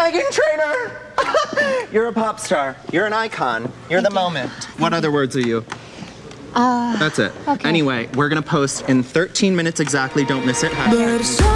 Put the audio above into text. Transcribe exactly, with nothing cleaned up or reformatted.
Meghan Trainor! You're a pop star. You're an icon. You're the moment. What other words are you? Uh, That's it. Okay. Anyway, we're gonna post in thirteen minutes exactly. Don't miss it. Hashtag-